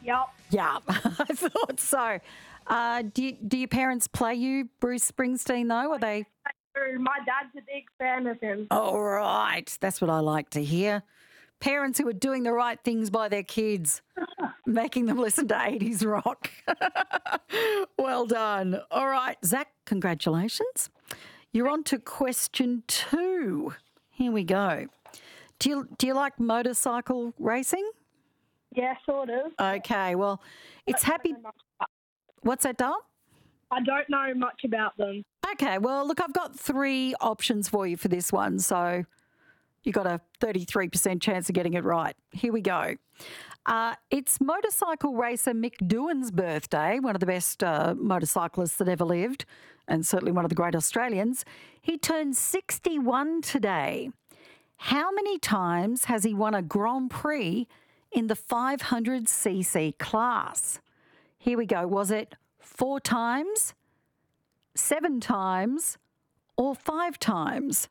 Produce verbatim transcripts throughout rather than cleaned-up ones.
Yup. Yeah, I thought so. Uh, do, you, do your parents play you Bruce Springsteen, though? Are they? So my dad's a big fan of him. All right. That's what I like to hear. Parents who are doing the right things by their kids, making them listen to eighties rock. Well done. All right, Zach, congratulations. You're on to question two. Here we go. Do you, do you like motorcycle racing? Yeah, sort of. Okay, well, it's happy. What's that, Dom? I don't know much about them. Okay, well, look, I've got three options for you for this one. So you got a thirty-three percent chance of getting it right. Here we go. Uh, it's motorcycle racer Mick Doohan's birthday, one of the best uh, motorcyclists that ever lived, and certainly one of the great Australians. He turned sixty-one today. How many times has he won a Grand Prix in the five hundred c c class? Here we go. Was it four times, seven times, or five times?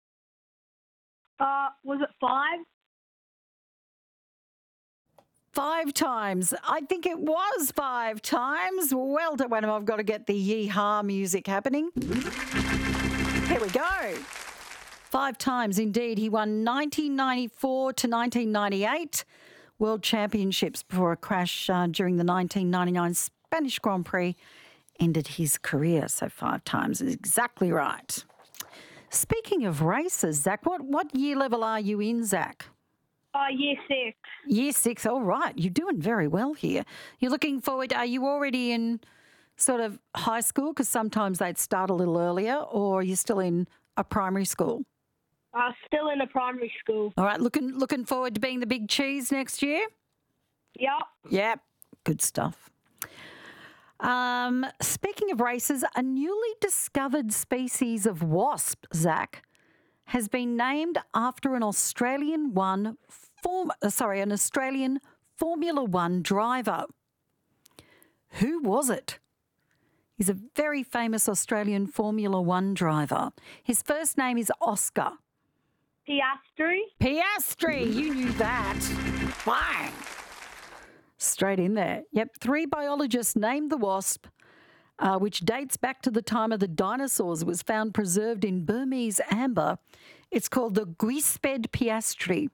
Uh, was it five? Five times. I think it was five times. Well done. When I've got to get the yee-haw music happening. Here we go. Five times indeed. He won nineteen ninety-four to nineteen ninety-eight World Championships before a crash uh, during the nineteen ninety-nine Spanish Grand Prix ended his career. So five times is exactly right. Speaking of races, Zach, what, what year level are you in, Zach? Uh, year six. Year six. All right. You're doing very well here. You're looking forward. Are you already in sort of high school? Because sometimes they'd start a little earlier, or are you still in a primary school? Uh, still in a primary school. All right. Looking looking forward to being the big cheese next year? Yup. Yep. Good stuff. Um, speaking of races, a newly discovered species of wasp, Zach, has been named after an Australian one form, uh, sorry, an Australian Formula One driver. Who was it? He's a very famous Australian Formula One driver. His first name is Oscar. Piastri. Piastri, you knew that. Bang! Straight in there. Yep, three biologists named the wasp, uh, which dates back to the time of the dinosaurs. It was found preserved in Burmese amber. It's called the Guisped piastri.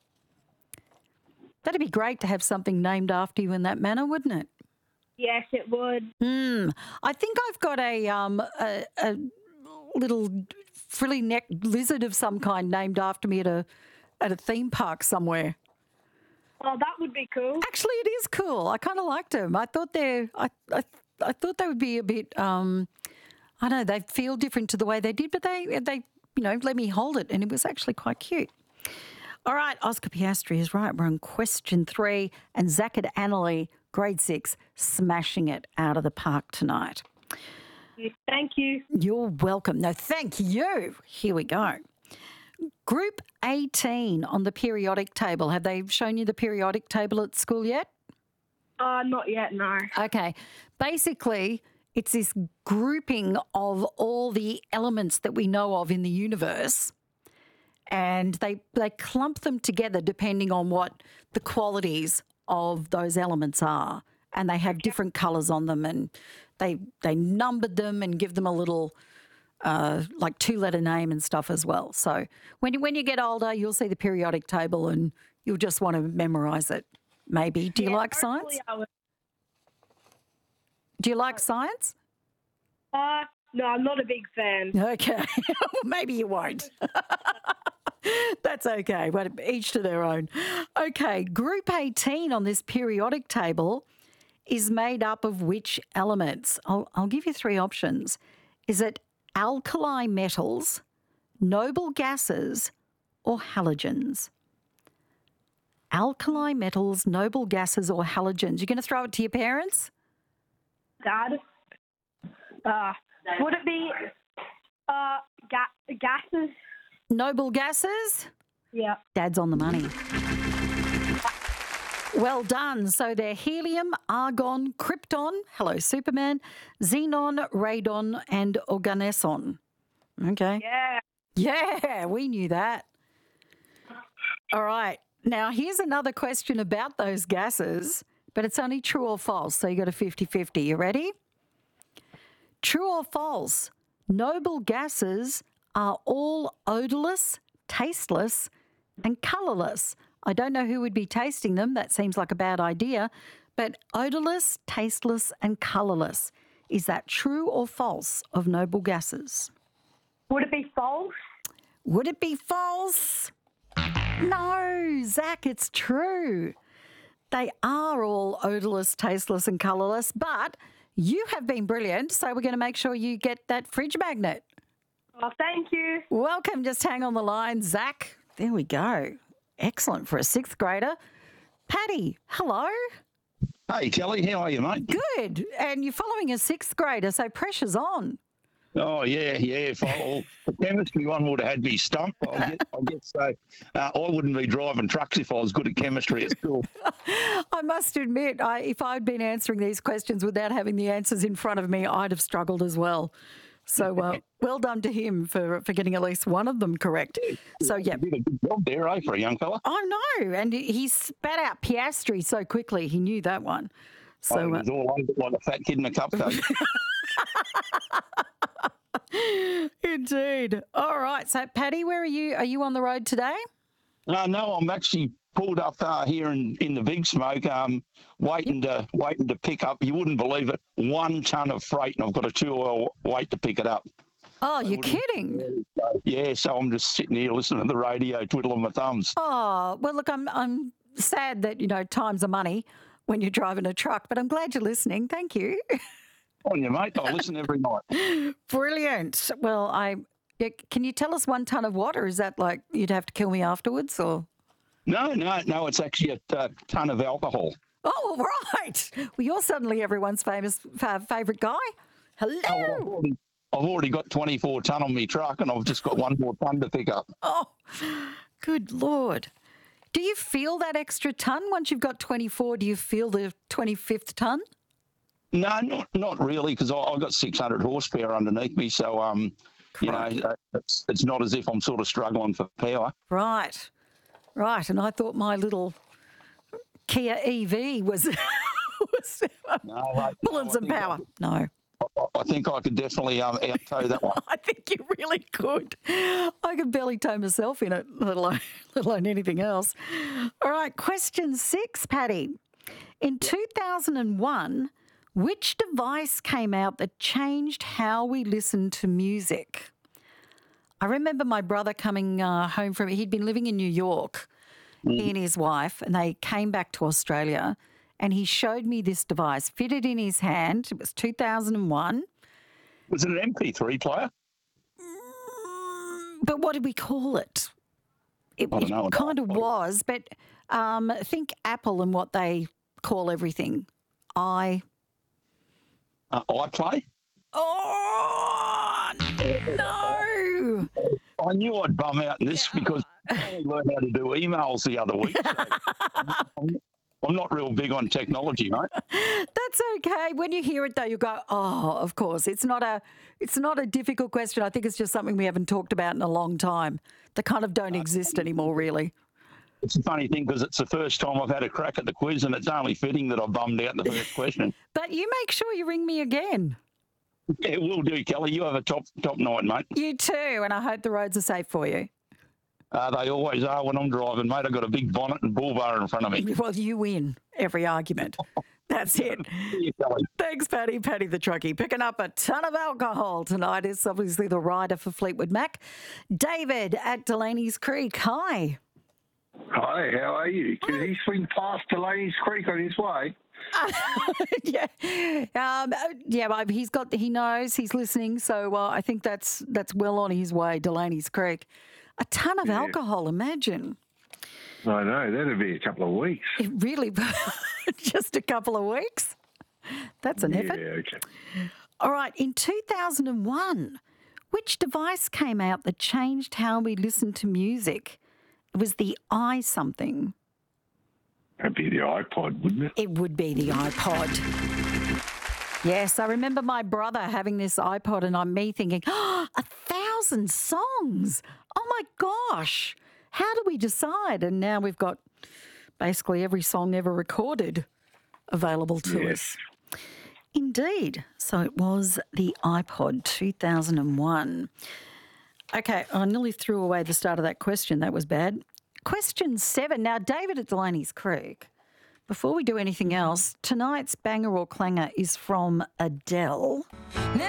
That'd be great to have something named after you in that manner, wouldn't it? Yes, it would. Mm. I think I've got a, um, a, a little frilly necked lizard of some kind named after me at a at a theme park somewhere. Oh, that would be cool. Actually, it is cool. I kind of liked them. I thought they, I, I, I thought they would be a bit. Um, I don't know. They feel different to the way they did, but they, they, you know, let me hold it, and it was actually quite cute. All right, Oscar Piastri is right. We're on question three, and Zach and Annalie, grade six, smashing it out of the park tonight. Thank you. You're welcome. No, thank you. Here we go. Group eighteen on the periodic table. Have they shown you the periodic table at school yet? Uh, not yet, no. Okay. Basically, it's this grouping of all the elements that we know of in the universe, and they, they clump them together depending on what the qualities of those elements are. And they have different colours on them, and they they numbered them and give them a little uh, like two-letter name and stuff as well. So when you, when you get older, you'll see the periodic table and you'll just want to memorise it. Maybe. Do you Yeah, like hopefully science? I would. Do you like science? Uh, no, I'm not a big fan. Okay. Well, maybe you won't. That's okay. But each to their own. Okay. Group eighteen on this periodic table is made up of which elements? I'll, I'll give you three options. Is it alkali metals, noble gases, or halogens? Alkali metals, noble gases, or halogens? You're going to throw it to your parents? Dad. Uh, would it be uh ga- gases? Noble gases? Yeah. Dad's on the money. Well done. So they're helium, argon, krypton, hello Superman, xenon, radon, and organeson. Okay. Yeah. Yeah, we knew that. All right. Now, here's another question about those gases. but it's only true or false. So you got a fifty-fifty. You ready? True or false? Noble gases are all odourless, tasteless, and colourless. I don't know who would be tasting them. That seems like a bad idea. But odourless, tasteless, and colourless. Is that true or false of noble gases? Would it be false? Would it be false? No, Zach, it's true. They are all odourless, tasteless, and colourless, but you have been brilliant, so we're going to make sure you get that fridge magnet. Oh, thank you. Welcome. Just hang on the line, Zach. There we go. Excellent for a sixth grader. Paddy, hello. Hey, Kelly, how are you, mate? Good. And you're following a sixth grader, so pressure's on. Oh, yeah, yeah. If I, well, the chemistry one would have had me stumped, I guess, I guess so. Uh, I wouldn't be driving trucks if I was good at chemistry at school. I must admit, I, if I'd been answering these questions without having the answers in front of me, I'd have struggled as well. So uh, well done to him for, for getting at least one of them correct. So, yeah. You did a good job there, eh, for a young fella? I know. And he spat out Piastri so quickly, he knew that one. So I was uh, all over it like a fat kid in a cupcake. Indeed. All right. So, Paddy, where are you? Are you on the road today? Uh, no, I'm actually pulled up uh, here in, in the Big Smoke, um, waiting to waiting to pick up. You wouldn't believe it, one ton of freight, and I've got a two-hour wait to pick it up. Oh, you're kidding? Yeah, so I'm just sitting here listening to the radio, twiddling my thumbs. Oh, well, look, I'm I'm sad that you know times are money when you're driving a truck, but I'm glad you're listening. Thank you. On you, mate. I listen every night. Brilliant. Well, I yeah, can you tell us one ton of what, or is that like you'd have to kill me afterwards, or? No, no, no. It's actually a uh, ton of alcohol. Oh, right. Well, you're suddenly everyone's famous uh, favourite guy. Hello. Oh, well, I've, already, I've already got twenty-four tonne on my truck, and I've just got one more tonne to pick up. Oh, good Lord. Do you feel that extra tonne once you've got twenty-four? Do you feel the twenty-fifth tonne? No, not not really, because I've got six hundred horsepower underneath me, so um, you know, it's it's not as if I'm sort of struggling for power. Right, right. And I thought my little Kia E V was was no, mate, pulling no, some power. I, no. I, I think I could definitely um out-tow that one. I think you really could. I could barely tow myself in it, let alone let alone anything else. All right, question six, Paddy. In two thousand one. Which device came out that changed how we listen to music? I remember my brother coming uh, home from, he'd been living in New York, mm. he and his wife, and they came back to Australia, and he showed me this device, fitted in his hand. It was two thousand one. Was it an M P three player? Mm, but what did we call it? It, I don't know. it kind of was, but um, think Apple and what they call everything. I... Uh, iPlay? Oh, no. I knew I'd bum out in this because I only learned how to do emails the other week. So I'm, I'm not real big on technology, mate. That's okay. When you hear it, though, you go, oh, of course. It's not a it's not a difficult question. I think it's just something we haven't talked about in a long time. They kind of don't uh, exist anymore, really. It's a funny thing because it's the first time I've had a crack at the quiz, and it's only fitting that I bummed out in the first question. But you make sure you ring me again. Yeah, will do, Kelly. You have a top top night, mate. You too, and I hope the roads are safe for you. Uh, they always are when I'm driving, mate. I've got a big bonnet and bull bar in front of me. Well, you win every argument. That's it. See you, Kelly. Thanks, Paddy. Paddy the truckie. Picking up a ton of alcohol tonight is obviously the rider for Fleetwood Mac. David at Delaney's Creek. Hi. Hi, how are you? Did he swing past Delaney's Creek on his way? Uh, yeah, um, yeah. But he's got. He knows he's listening, so uh, I think that's that's well on his way. Delaney's Creek, a ton of yeah. alcohol. Imagine. I know that'd be a couple of weeks. It really, just a couple of weeks. That's an yeah, effort. Okay. All right. In two thousand one, which device came out that changed how we listen to music? It was the i something. That'd be the iPod, wouldn't it? It would be the iPod. Yes, I remember my brother having this iPod and I'm me thinking, oh, a thousand songs. Oh, my gosh. How do we decide? And now we've got basically every song ever recorded available to Yes. us. Indeed. So it was the iPod two thousand one. Okay, I nearly threw away the start of that question. That was bad. Question seven. Now, David at Delaney's Creek, before we do anything else, tonight's banger or clanger is from Adele.